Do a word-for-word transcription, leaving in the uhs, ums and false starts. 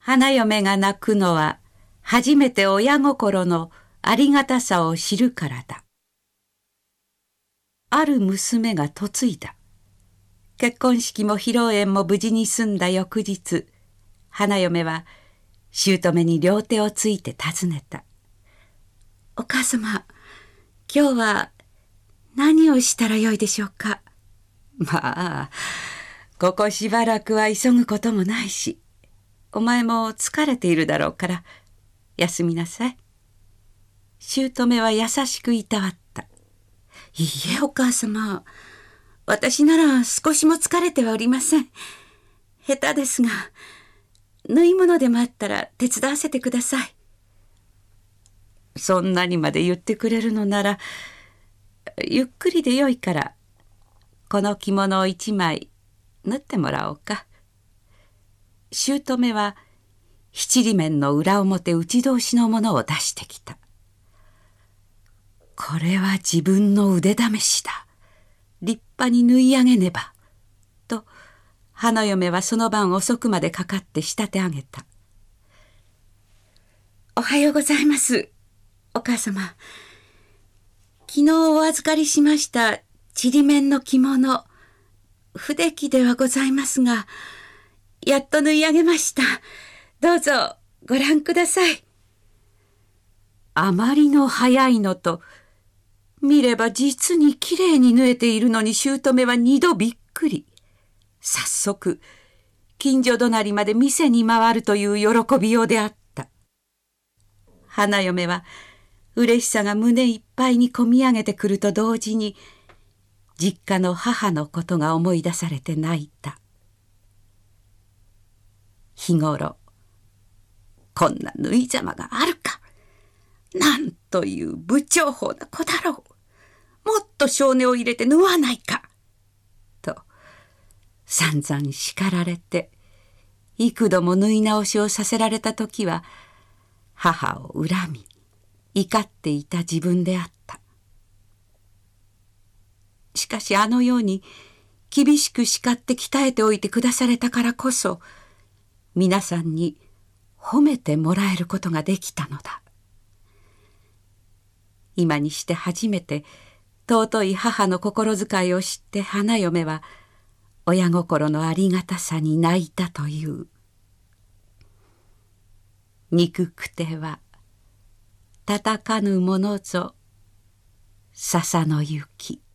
花嫁が泣くのは初めて親心のありがたさを知るからだ。ある娘が嫁いだ。結婚式も披露宴も無事に済んだ翌日、花嫁は姑に両手をついて尋ねた。お母様、今日は何をしたらよいでしょうか。まあ、ここしばらくは急ぐこともないし、お前も疲れているだろうから休みなさい。姑は優しくいたわった。いいえ、お母様、私なら少しも疲れてはおりません。下手ですが、縫い物でもあったら手伝わせてください。そんなにまで言ってくれるのなら、ゆっくりでよいから、この着物を一枚縫ってもらおうか。姑は七里面の裏表打ち通しのものを出してきた。これは自分の腕試しだ。立派に縫い上げねば。と、花嫁はその晩遅くまでかかって仕立て上げた。おはようございます、お母様。昨日お預かりしましたちりめんの着物、不出来ではございますが、やっと縫い上げました。どうぞご覧ください。あまりの早いのと、見れば実にきれいに縫えているのに姑は二度びっくり。早速、近所隣まで店に回るという喜びようであった。花嫁は嬉しさが胸いっぱいにこみ上げてくると同時に、実家の母のことが思い出されて泣いた。日頃、こんな縫いざまがあるか。なんという不調法な子だろう。もっと性根を入れて縫わないか。と、散々叱られて、幾度も縫い直しをさせられた時は、母を恨み、怒っていた自分であった。しかしあのように厳しく叱って鍛えておいてくだされたからこそ、皆さんに褒めてもらえることができたのだ。今にして初めて尊い母の心遣いを知って花嫁は親心のありがたさに泣いたという。憎くては叩かぬものぞ笹の雪。